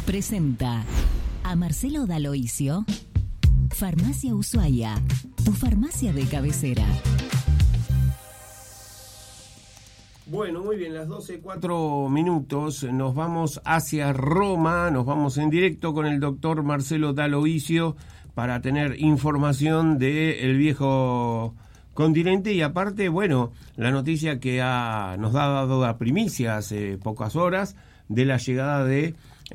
presenta a Marcelo D'Aloisio, Farmacia Ushuaia, tu farmacia de cabecera. Bueno, muy bien, las 12:04, nos vamos hacia Roma, nos vamos en directo con el doctor Marcelo D'Aloisio para tener información del viejo continente y aparte, bueno, la noticia que nos ha dado la primicia hace pocas horas de la llegada de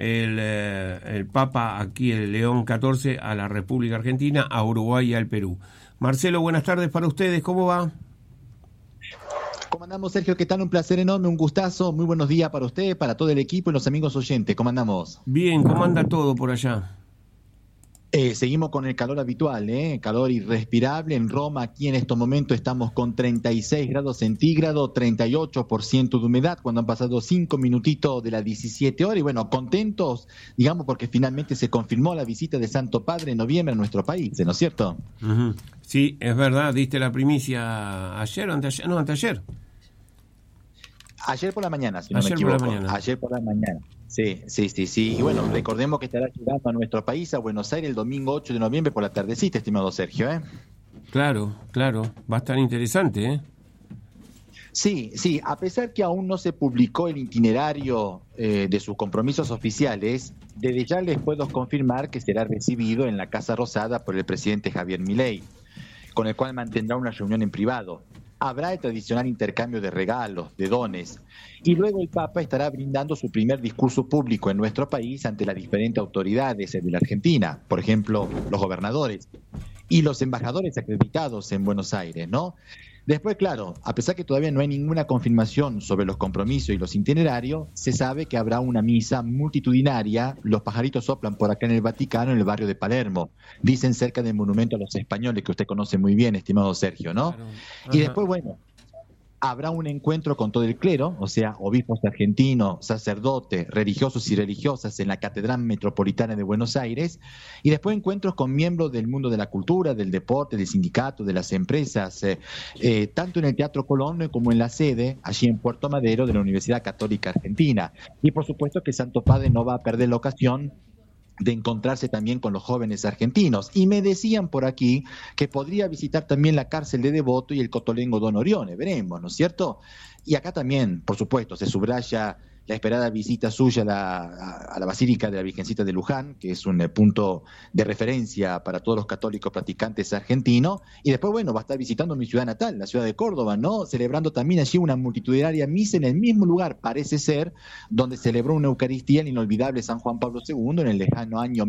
el Papa aquí, el León XIV, a la República Argentina, a Uruguay y al Perú. Marcelo, buenas tardes para ustedes, ¿cómo va? ¿Cómo andamos, Sergio? ¿Qué tal? Un placer enorme, un gustazo. Muy buenos días para usted, para todo el equipo y los amigos oyentes. ¿Cómo andamos? Bien, ¿cómo anda todo por allá? Seguimos con el calor habitual, calor irrespirable. En Roma, aquí en estos momentos estamos con 36 grados centígrados, 38% de humedad, cuando han pasado 5 minutitos de las 17 horas. Y bueno, contentos, digamos, porque finalmente se confirmó la visita de Santo Padre en noviembre a nuestro país, ¿no es cierto? Uh-huh. Sí, es verdad, diste la primicia ayer o anteayer. No, anteayer. Ayer por la mañana, si no me equivoco. Ayer por la mañana. Sí. Y bueno, recordemos que estará llegando a nuestro país, a Buenos Aires, el domingo 8 de noviembre por la tardecita, estimado Sergio, Claro, va a estar interesante, Sí, a pesar que aún no se publicó el itinerario de sus compromisos oficiales, desde ya les puedo confirmar que será recibido en la Casa Rosada por el presidente Javier Milei, con el cual mantendrá una reunión en privado. Habrá el tradicional intercambio de regalos, de dones, y luego el Papa estará brindando su primer discurso público en nuestro país ante las diferentes autoridades de la Argentina, por ejemplo, los gobernadores y los embajadores acreditados en Buenos Aires, ¿no? Después, claro, a pesar que todavía no hay ninguna confirmación sobre los compromisos y los itinerarios, se sabe que habrá una misa multitudinaria. Los pajaritos soplan por acá en el Vaticano, en el barrio de Palermo. Dicen cerca del monumento a los españoles, que usted conoce muy bien, estimado Sergio, ¿no? Claro. Y después, bueno, habrá un encuentro con todo el clero, o sea, obispos argentinos, sacerdotes, religiosos y religiosas en la Catedral Metropolitana de Buenos Aires, y después encuentros con miembros del mundo de la cultura, del deporte, del sindicato, de las empresas, tanto en el Teatro Colón como en la sede, allí en Puerto Madero, de la Universidad Católica Argentina. Y por supuesto que Santo Padre no va a perder la ocasión de encontrarse también con los jóvenes argentinos. Y me decían por aquí que podría visitar también la cárcel de Devoto y el Cotolengo Don Orione, veremos, ¿no es cierto? Y acá también, por supuesto, se subraya la esperada visita suya a la Basílica de la Virgencita de Luján, que es un punto de referencia para todos los católicos practicantes argentinos, y después, bueno, va a estar visitando mi ciudad natal, la ciudad de Córdoba, ¿no? Celebrando también allí una multitudinaria misa en el mismo lugar, parece ser, donde celebró una Eucaristía el inolvidable San Juan Pablo II en el lejano año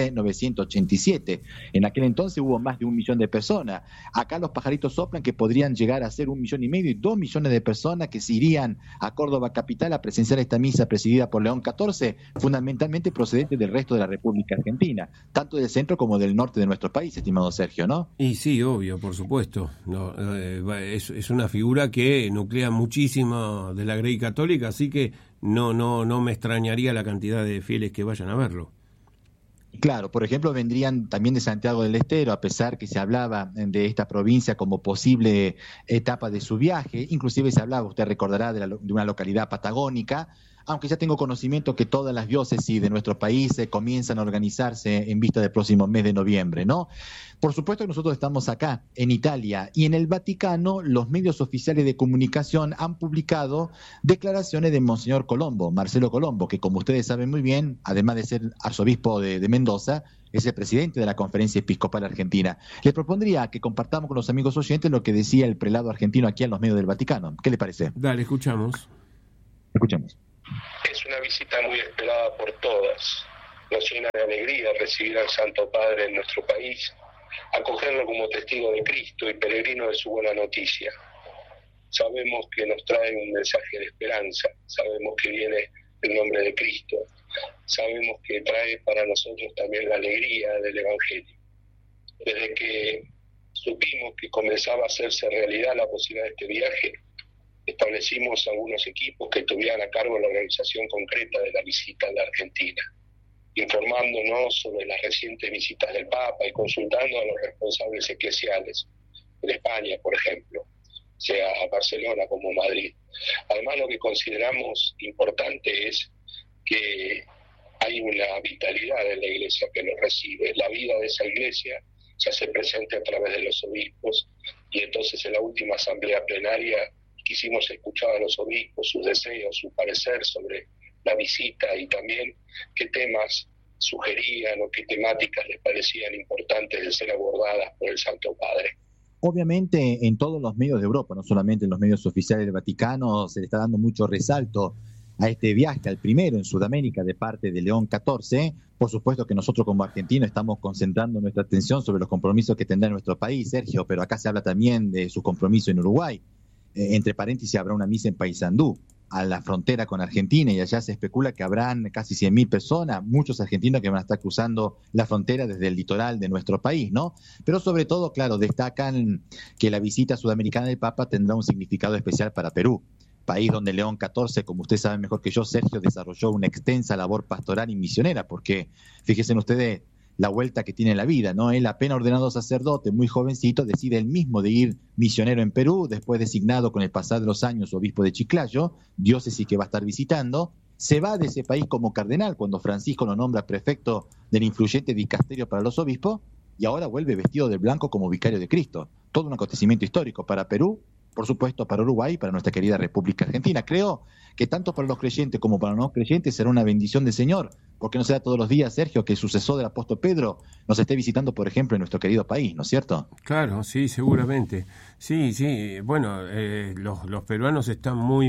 1987. En aquel entonces hubo más de 1 millón de personas. Acá los pajaritos soplan que podrían llegar a ser 1,5 millones y 2 millones de personas que se irían a Córdoba capital a presenciar esta misa presidida por León XIV, fundamentalmente procedente del resto de la República Argentina, tanto del centro como del norte de nuestro país, estimado Sergio, ¿no? Y sí, obvio, por supuesto. No, es una figura que nuclea muchísimo de la Grey Católica, así que no me extrañaría la cantidad de fieles que vayan a verlo. Claro, por ejemplo, vendrían también de Santiago del Estero, a pesar que se hablaba de esta provincia como posible etapa de su viaje, inclusive se hablaba, usted recordará, de una localidad patagónica, aunque ya tengo conocimiento que todas las diócesis de nuestro país comienzan a organizarse en vista del próximo mes de noviembre, ¿no? Por supuesto que nosotros estamos acá, en Italia, y en el Vaticano los medios oficiales de comunicación han publicado declaraciones de Monseñor Colombo, Marcelo Colombo, que como ustedes saben muy bien, además de ser arzobispo de Mendoza, es el presidente de la Conferencia Episcopal Argentina. Le propondría que compartamos con los amigos oyentes lo que decía el prelado argentino aquí en los medios del Vaticano. ¿Qué le parece? Dale, escuchamos. Escuchemos. Es una visita muy esperada por todas. Nos llena de alegría recibir al Santo Padre en nuestro país, acogerlo como testigo de Cristo y peregrino de su buena noticia. Sabemos que nos trae un mensaje de esperanza, sabemos que viene en nombre de Cristo, sabemos que trae para nosotros también la alegría del Evangelio. Desde que supimos que comenzaba a hacerse realidad la posibilidad de este viaje, establecimos algunos equipos que tuvieran a cargo la organización concreta de la visita a la Argentina, informándonos sobre las recientes visitas del Papa y consultando a los responsables eclesiales de España, por ejemplo, sea a Barcelona como Madrid. Además, lo que consideramos importante es que hay una vitalidad en la iglesia que los recibe. La vida de esa iglesia se hace presente a través de los obispos, y entonces en la última asamblea plenaria quisimos escuchar a los obispos, sus deseos, su parecer sobre la visita, y también qué temas sugerían o qué temáticas les parecían importantes de ser abordadas por el Santo Padre. Obviamente en todos los medios de Europa, no solamente en los medios oficiales del Vaticano, se le está dando mucho resalto a este viaje, al primero en Sudamérica de parte de León XIV. Por supuesto que nosotros como argentinos estamos concentrando nuestra atención sobre los compromisos que tendrá nuestro país, Sergio, pero acá se habla también de su compromiso en Uruguay. Entre paréntesis, habrá una misa en Paysandú, a la frontera con Argentina, y allá se especula que habrán casi 100.000 personas, muchos argentinos que van a estar cruzando la frontera desde el litoral de nuestro país, ¿no? Pero sobre todo, claro, destacan que la visita sudamericana del Papa tendrá un significado especial para Perú, país donde León XIV, como usted sabe mejor que yo, Sergio, desarrolló una extensa labor pastoral y misionera, porque fíjense ustedes la vuelta que tiene la vida, ¿no? Él, apenas ordenado sacerdote, muy jovencito, decide él mismo de ir misionero en Perú, después designado con el pasar de los años obispo de Chiclayo, diócesis que va a estar visitando. Se va de ese país como cardenal cuando Francisco lo nombra prefecto del influyente dicasterio para los obispos, y ahora vuelve vestido de blanco como vicario de Cristo. Todo un acontecimiento histórico para Perú, por supuesto para Uruguay y para nuestra querida República Argentina. Creo que tanto para los creyentes como para los no creyentes será una bendición del Señor, porque no será todos los días, Sergio, que el sucesor del apóstol Pedro nos esté visitando, por ejemplo, en nuestro querido país, ¿no es cierto? Claro, sí, seguramente. Sí, bueno, los peruanos están muy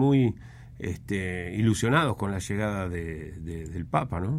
ilusionados con la llegada del Papa, ¿no?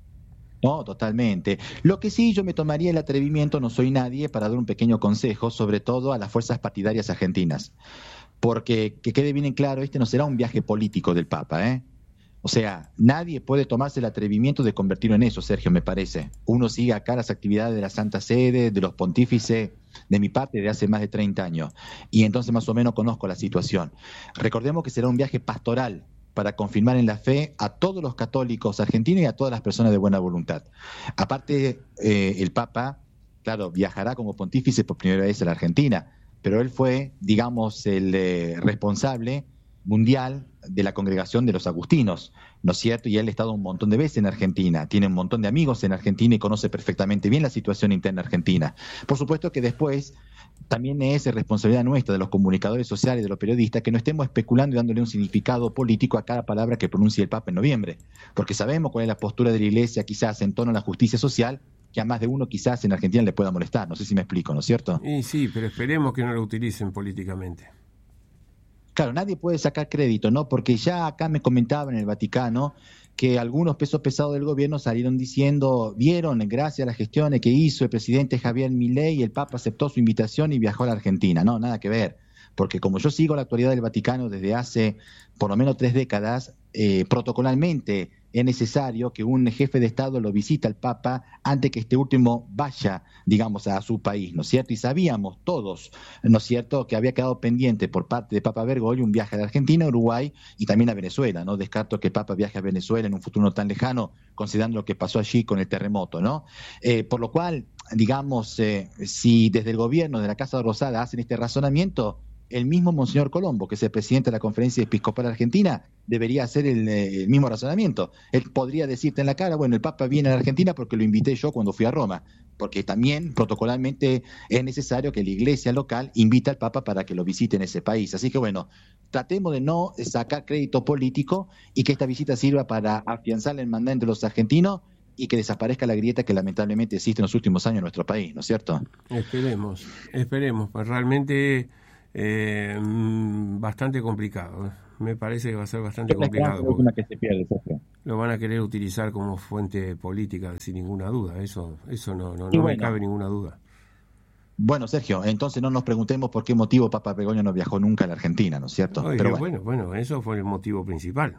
No, totalmente. Lo que sí, yo me tomaría el atrevimiento, no soy nadie, para dar un pequeño consejo, sobre todo a las fuerzas partidarias argentinas. Porque, que quede bien en claro, este no será un viaje político del Papa, ¿eh? O sea, nadie puede tomarse el atrevimiento de convertirlo en eso, Sergio, me parece. Uno sigue acá las actividades de la Santa Sede, de los pontífices, de mi parte, de hace más de 30 años. Y entonces más o menos conozco la situación. Recordemos que será un viaje pastoral, para confirmar en la fe a todos los católicos argentinos y a todas las personas de buena voluntad. Aparte, el Papa, claro, viajará como pontífice por primera vez a la Argentina, pero él fue, digamos, el responsable mundial de la congregación de los agustinos, ¿no es cierto? Y él ha estado un montón de veces en Argentina, tiene un montón de amigos en Argentina y conoce perfectamente bien la situación interna argentina. Por supuesto que después también es responsabilidad nuestra, de los comunicadores sociales, de los periodistas, que no estemos especulando y dándole un significado político a cada palabra que pronuncie el Papa en noviembre, porque sabemos cuál es la postura de la Iglesia quizás en torno a la justicia social, que a más de uno quizás en Argentina le pueda molestar. No sé si me explico, ¿no es cierto? Y sí, pero esperemos que no lo utilicen políticamente. Claro, nadie puede sacar crédito, ¿no? Porque ya acá me comentaban en el Vaticano que algunos pesos pesados del gobierno salieron diciendo, vieron, gracias a las gestiones que hizo el presidente Javier Milei, el Papa aceptó su invitación y viajó a la Argentina. No, nada que ver, porque como yo sigo la actualidad del Vaticano desde hace por lo menos 3 décadas, protocolarmente es necesario que un jefe de Estado lo visite al Papa antes que este último vaya, digamos, a su país, ¿no es cierto? Y sabíamos todos, ¿no es cierto?, que había quedado pendiente por parte de Papa Bergoglio un viaje a la Argentina, Uruguay y también a Venezuela. No descarto que el Papa viaje a Venezuela en un futuro no tan lejano, considerando lo que pasó allí con el terremoto, ¿no? Por lo cual, digamos, si desde el gobierno de la Casa Rosada hacen este razonamiento, el mismo Monseñor Colombo, que es el presidente de la Conferencia Episcopal Argentina, debería hacer el mismo razonamiento. Él podría decirte en la cara, bueno, el Papa viene a la Argentina porque lo invité yo cuando fui a Roma, porque también protocolarmente es necesario que la iglesia local invite al Papa para que lo visite en ese país. Así que bueno, tratemos de no sacar crédito político y que esta visita sirva para afianzar la hermandad entre los argentinos y que desaparezca la grieta que lamentablemente existe en los últimos años en nuestro país, ¿no es cierto? Esperemos, pues realmente bastante complicado. Me parece que va a ser bastante complicado. Lo van a querer utilizar como fuente política sin ninguna duda. Eso no me cabe ninguna duda. Bueno, Sergio, entonces no nos preguntemos por qué motivo Papa Bergoglio no viajó nunca a la Argentina, ¿no es cierto? Oye, pero bueno, eso fue el motivo principal.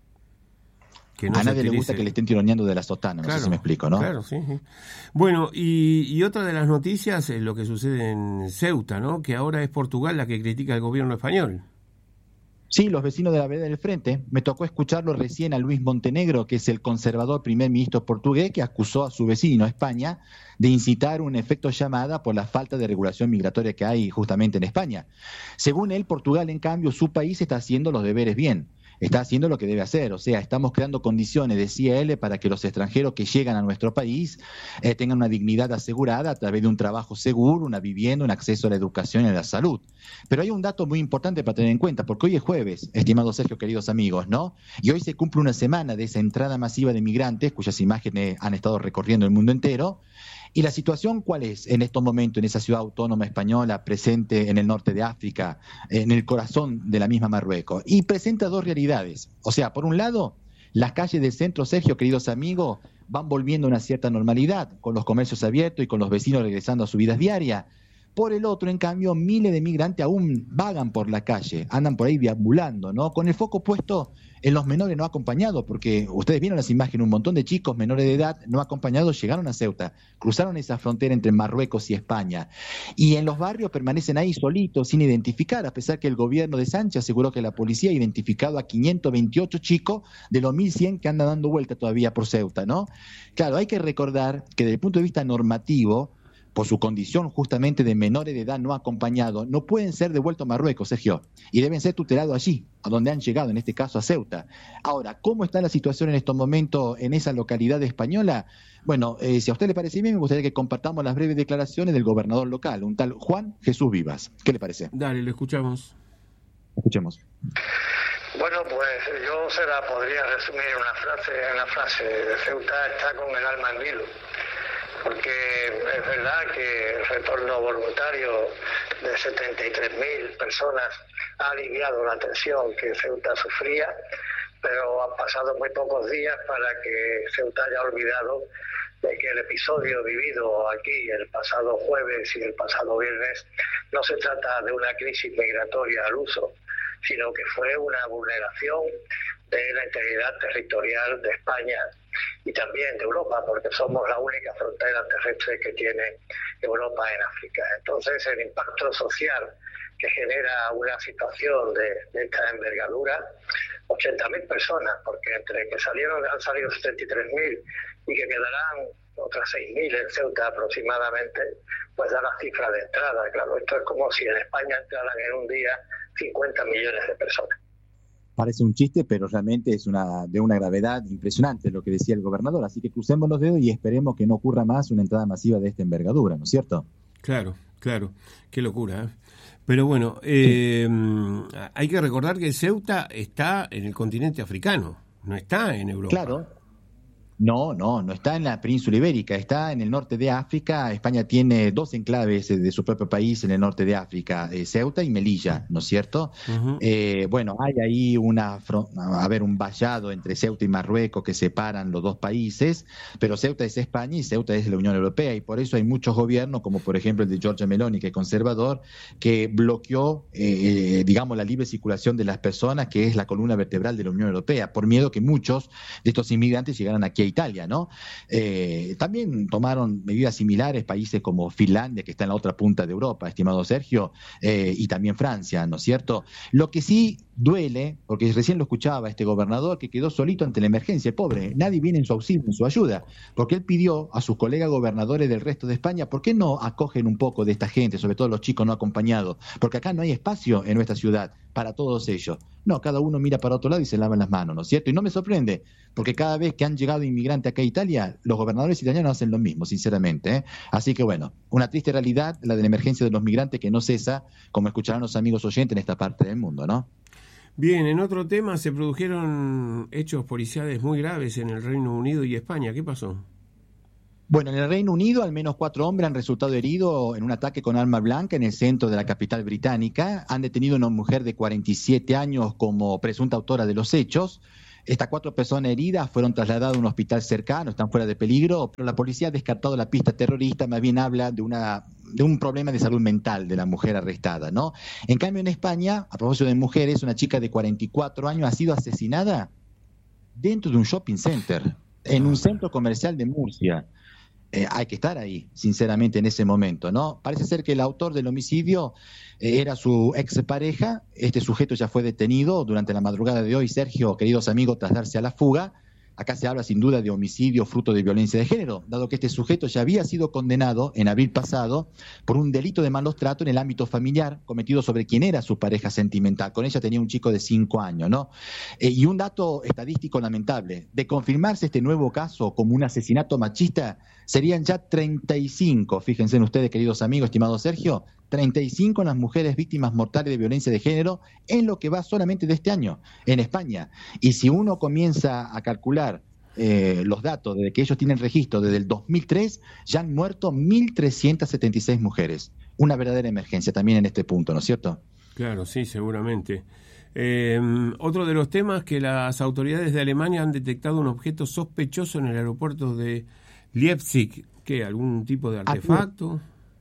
Que no a nadie le gusta que le estén tironeando de la sotana, no sé si me explico, ¿no? Claro, sí. Bueno, y otra de las noticias es lo que sucede en Ceuta, ¿no? Que ahora es Portugal la que critica al gobierno español. Sí, los vecinos de la vereda del frente. Me tocó escucharlo recién a Luis Montenegro, que es el conservador primer ministro portugués, que acusó a su vecino, España, de incitar un efecto llamada por la falta de regulación migratoria que hay justamente en España. Según él, Portugal, en cambio, su país está haciendo los deberes bien. está haciendo lo que debe hacer. O sea, estamos creando condiciones, decía él, para que los extranjeros que llegan a nuestro país tengan una dignidad asegurada a través de un trabajo seguro, una vivienda, un acceso a la educación y a la salud. Pero hay un dato muy importante para tener en cuenta, porque hoy es jueves, estimado Sergio, queridos amigos, ¿no? Y hoy se cumple una semana de esa entrada masiva de migrantes, cuyas imágenes han estado recorriendo el mundo entero. ¿Y la situación cuál es en estos momentos en esa ciudad autónoma española presente en el norte de África, en el corazón de la misma Marruecos? Y presenta dos realidades. O sea, por un lado, las calles del centro, Sergio, queridos amigos, van volviendo a una cierta normalidad, con los comercios abiertos y con los vecinos regresando a sus vidas diarias. Por el otro, en cambio, miles de migrantes aún vagan por la calle, andan por ahí deambulando, ¿no? Con el foco puesto en los menores no acompañados, porque ustedes vieron las imágenes, un montón de chicos menores de edad no acompañados llegaron a Ceuta, cruzaron esa frontera entre Marruecos y España, y en los barrios permanecen ahí solitos, sin identificar, a pesar que el gobierno de Sánchez aseguró que la policía ha identificado a 528 chicos de los 1.100 que andan dando vuelta todavía por Ceuta, ¿no? Claro, hay que recordar que desde el punto de vista normativo, por su condición justamente de menores de edad no acompañados, no pueden ser devueltos a Marruecos, Sergio, y deben ser tutelados allí, a donde han llegado, en este caso a Ceuta. Ahora, ¿cómo está la situación en estos momentos en esa localidad española? Bueno, si a usted le parece bien, me gustaría que compartamos las breves declaraciones del gobernador local, un tal Juan Jesús Vivas. ¿Qué le parece? Dale, lo escuchamos. Escuchemos. Bueno, pues yo se la podría resumir en una frase. Ceuta está con el alma en vilo, porque es verdad que el retorno voluntario de 73.000 personas ha aliviado la tensión que Ceuta sufría, pero han pasado muy pocos días para que Ceuta haya olvidado de que el episodio vivido aquí el pasado jueves y el pasado viernes no se trata de una crisis migratoria al uso, sino que fue una vulneración de la integridad territorial de España y también de Europa, porque somos la única frontera terrestre que tiene Europa en África. Entonces, el impacto social que genera una situación de esta envergadura, 80.000 personas, porque entre que han salido 73.000 y que quedarán otras 6.000 en Ceuta aproximadamente, pues da la cifra de entrada. Claro, esto es como si en España entraran en un día 50 millones de personas. Parece un chiste, pero realmente es de una gravedad impresionante lo que decía el gobernador. Así que crucemos los dedos y esperemos que no ocurra más una entrada masiva de esta envergadura, ¿no es cierto? Claro. Qué locura, ¿eh? Pero bueno, hay que recordar que Ceuta está en el continente africano, no está en Europa. Claro. No está en la península ibérica, está en el norte de África. España tiene dos enclaves de su propio país en el norte de África, Ceuta y Melilla, ¿no es cierto? Uh-huh. Bueno, hay ahí un vallado entre Ceuta y Marruecos que separan los dos países, pero Ceuta es España y Ceuta es la Unión Europea, y por eso hay muchos gobiernos, como por ejemplo el de Giorgia Meloni, que es conservador, que bloqueó, la libre circulación de las personas, que es la columna vertebral de la Unión Europea, por miedo que muchos de estos inmigrantes llegaran aquí a Italia, ¿no? También tomaron medidas similares países como Finlandia, que está en la otra punta de Europa, estimado Sergio, y también Francia, ¿no es cierto? Lo que sí duele, porque recién lo escuchaba este gobernador, que quedó solito ante la emergencia, el pobre, nadie viene en su auxilio, en su ayuda, porque él pidió a sus colegas gobernadores del resto de España, ¿por qué no acogen un poco de esta gente, sobre todo los chicos no acompañados? Porque acá no hay espacio en nuestra ciudad para todos ellos. No, cada uno mira para otro lado y se lava las manos, ¿no es cierto? Y no me sorprende, porque cada vez que han llegado inmigrantes acá a Italia, los gobernadores italianos hacen lo mismo, sinceramente, ¿eh? Así que bueno, una triste realidad, la de la emergencia de los migrantes que no cesa, como escucharán los amigos oyentes en esta parte del mundo, ¿no? Bien, en otro tema se produjeron hechos policiales muy graves en el Reino Unido y España. ¿Qué pasó? Bueno, en el Reino Unido al menos 4 hombres han resultado heridos en un ataque con arma blanca en el centro de la capital británica. Han detenido a una mujer de 47 años como presunta autora de los hechos. Estas 4 personas heridas fueron trasladadas a un hospital cercano, están fuera de peligro, pero la policía ha descartado la pista terrorista, más bien habla de un problema de salud mental de la mujer arrestada, ¿no? En cambio, en España, a propósito de mujeres, una chica de 44 años ha sido asesinada dentro de un shopping center, en un centro comercial de Murcia. Hay que estar ahí, sinceramente, en ese momento, ¿no? Parece ser que el autor del homicidio era su expareja. Este sujeto ya fue detenido durante la madrugada de hoy, Sergio, queridos amigos, tras darse a la fuga. Acá se habla sin duda de homicidio fruto de violencia de género, dado que este sujeto ya había sido condenado en abril pasado por un delito de malos tratos en el ámbito familiar cometido sobre quien era su pareja sentimental. Con ella tenía un chico de 5 años, ¿no? Y un dato estadístico lamentable, de confirmarse este nuevo caso como un asesinato machista, serían ya 35, fíjense en ustedes, queridos amigos, estimado Sergio, 35 las mujeres víctimas mortales de violencia de género en lo que va solamente de este año en España. Y si uno comienza a calcular los datos desde que ellos tienen registro desde el 2003, ya han muerto 1.376 mujeres. Una verdadera emergencia también en este punto, ¿no es cierto? Claro, sí, seguramente. Otro de los temas que las autoridades de Alemania han detectado un objeto sospechoso en el aeropuerto de Leipzig. ¿Qué? ¿Algún tipo de artefacto?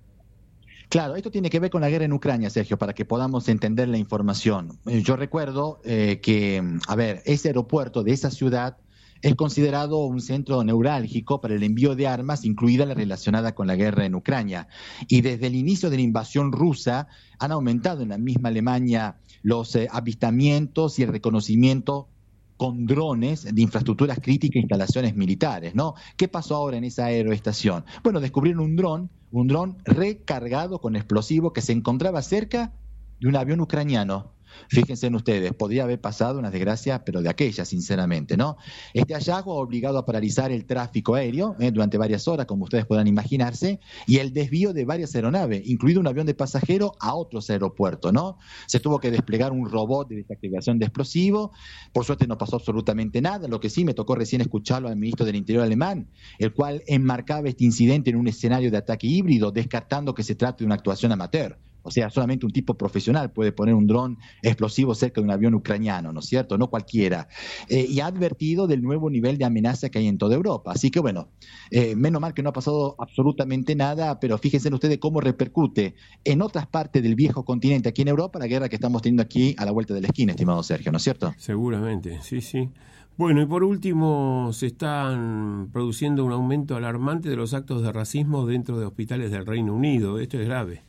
Claro, esto tiene que ver con la guerra en Ucrania, Sergio, para que podamos entender la información. Yo recuerdo que, ese aeropuerto de esa ciudad es considerado un centro neurálgico para el envío de armas, incluida la relacionada con la guerra en Ucrania. Y desde el inicio de la invasión rusa han aumentado en la misma Alemania los avistamientos y el reconocimiento con drones de infraestructuras críticas e instalaciones militares, ¿no? ¿Qué pasó ahora en esa aeroestación? Bueno, descubrieron un dron recargado con explosivo que se encontraba cerca de un avión ucraniano. Fíjense en ustedes, podría haber pasado una desgracia, pero de aquella, sinceramente, ¿no? Este hallazgo ha obligado a paralizar el tráfico aéreo durante varias horas, como ustedes podrán imaginarse, y el desvío de varias aeronaves, incluido un avión de pasajeros, a otros aeropuertos, ¿no? Se tuvo que desplegar un robot de desactivación de explosivos. Por suerte no pasó absolutamente nada. Lo que sí me tocó recién escucharlo al ministro del Interior alemán, el cual enmarcaba este incidente en un escenario de ataque híbrido, descartando que se trate de una actuación amateur. O sea, solamente un tipo profesional puede poner un dron explosivo cerca de un avión ucraniano, ¿no es cierto? No cualquiera. Y ha advertido del nuevo nivel de amenaza que hay en toda Europa. Así que bueno, menos mal que no ha pasado absolutamente nada, pero fíjense en ustedes cómo repercute en otras partes del viejo continente, aquí en Europa, la guerra que estamos teniendo aquí a la vuelta de la esquina, estimado Sergio, ¿no es cierto? Seguramente, sí, sí. Bueno, y por último, se están produciendo un aumento alarmante de los actos de racismo dentro de hospitales del Reino Unido. Esto es grave.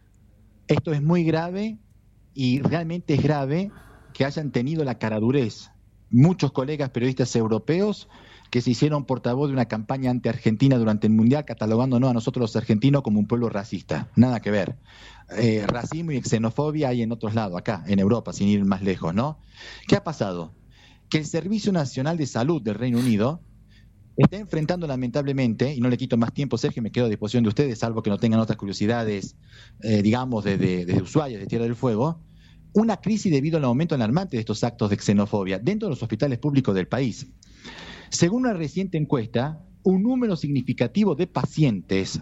Esto es muy grave y realmente es grave que hayan tenido la caradurez muchos colegas periodistas europeos que se hicieron portavoz de una campaña anti-argentina durante el Mundial, catalogándonos a nosotros los argentinos como un pueblo racista. Nada que ver. Racismo y xenofobia hay en otros lados, acá, en Europa, sin ir más lejos, ¿no? ¿Qué ha pasado? Que el Servicio Nacional de Salud del Reino Unido está enfrentando lamentablemente, y no le quito más tiempo, Sergio, me quedo a disposición de ustedes, salvo que no tengan otras curiosidades, digamos, de Ushuaia, de Tierra del Fuego, una crisis debido al aumento alarmante de estos actos de xenofobia dentro de los hospitales públicos del país. Según una reciente encuesta, un número significativo de pacientes,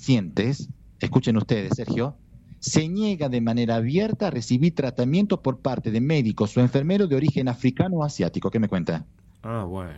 escuchen ustedes, Sergio, se niega de manera abierta a recibir tratamiento por parte de médicos o enfermeros de origen africano o asiático. ¿Qué me cuenta? Ah, bueno.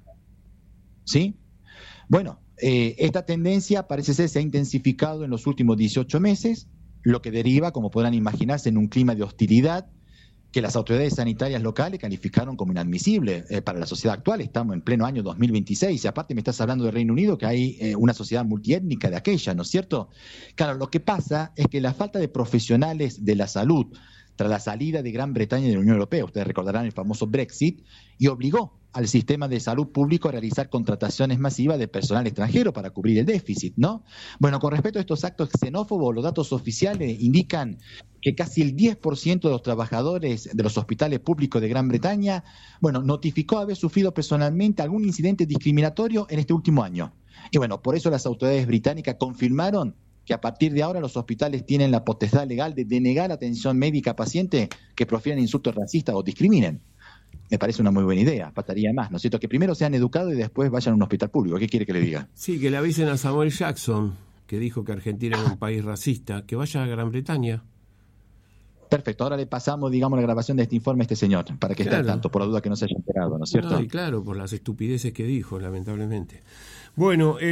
¿Sí? Bueno, esta tendencia parece ser se ha intensificado en los últimos 18 meses, lo que deriva, como podrán imaginarse, en un clima de hostilidad que las autoridades sanitarias locales calificaron como inadmisible para la sociedad actual. Estamos en pleno año 2026 y aparte me estás hablando del Reino Unido, que hay una sociedad multiétnica de aquella, ¿no es cierto? Claro, lo que pasa es que la falta de profesionales de la salud tras la salida de Gran Bretaña de la Unión Europea, ustedes recordarán el famoso Brexit, y obligó al sistema de salud público a realizar contrataciones masivas de personal extranjero para cubrir el déficit, ¿no? Bueno, con respecto a estos actos xenófobos, los datos oficiales indican que casi el 10% de los trabajadores de los hospitales públicos de Gran Bretaña, bueno, notificó haber sufrido personalmente algún incidente discriminatorio en este último año. Y bueno, por eso las autoridades británicas confirmaron que a partir de ahora los hospitales tienen la potestad legal de denegar atención médica a pacientes que profieran insultos racistas o discriminen. Me parece una muy buena idea, faltaría más, ¿no es cierto? Que primero sean educados y después vayan a un hospital público. ¿Qué quiere que le diga? Sí, que le avisen a Samuel Jackson, que dijo que Argentina era un país racista, que vaya a Gran Bretaña. Perfecto, ahora le pasamos, digamos, la grabación de este informe a este señor, para que esté al tanto, por la duda que no se haya enterado, ¿no es cierto? Y claro, por las estupideces que dijo, lamentablemente. Bueno,